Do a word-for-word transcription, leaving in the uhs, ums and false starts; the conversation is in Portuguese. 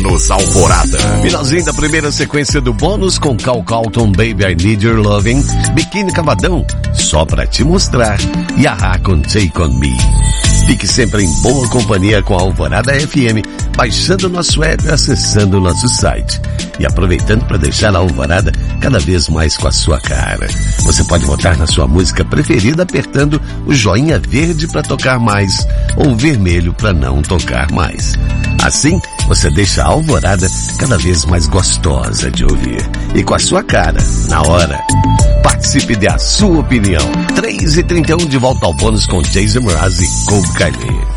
Bônus Alvorada. Finalzinho da primeira sequência do bônus com Cal Calton, Baby I Need Your Loving, Biquíni Cavadão, Só Pra Te Mostrar, e Ahá com Take On Me. Fique sempre em boa companhia com a Alvorada F M, baixando nosso app e acessando nosso site. E aproveitando para deixar a Alvorada cada vez mais com a sua cara. Você pode votar na sua música preferida apertando o joinha verde para tocar mais ou o vermelho para não tocar mais. Assim, você deixa a Alvorada cada vez mais gostosa de ouvir. E com a sua cara, na hora. Participe da sua opinião. três e trinta e um de volta ao bônus com Jason Mraz e Cobb Kylie.